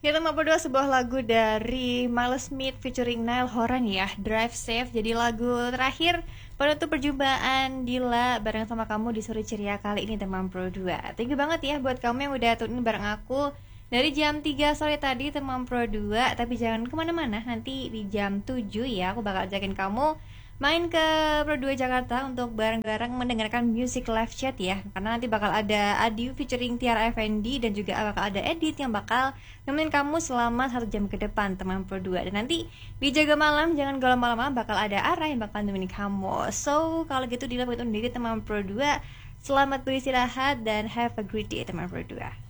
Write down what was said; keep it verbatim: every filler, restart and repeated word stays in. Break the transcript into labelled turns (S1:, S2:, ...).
S1: Kita mau berdua sebuah lagu dari Miles Smith featuring Niall Horan ya, Drive Safe. Jadi lagu terakhir penutup perjumpaan Dila bareng sama kamu di sore ceria kali ini teman Pro dua. Thank you banget ya buat kamu yang udah tune in bareng aku dari jam tiga sore tadi teman Pro dua. Tapi jangan kemana-mana, nanti di jam tujuh ya aku bakal ajakin kamu main ke Pro dua Jakarta untuk bareng-bareng mendengarkan music live chat ya. Karena nanti bakal ada Adiu featuring Tiara Effendi dan juga bakal ada Edit yang bakal nemenin kamu selama satu jam ke depan teman Pro dua. Dan nanti di Jaga Malam jangan galau malam-malam bakal ada Ara yang bakal nemenin kamu. So kalau gitu dilakukan diri teman Pro dua. Selamat beristirahat dan have a great day teman Pro dua.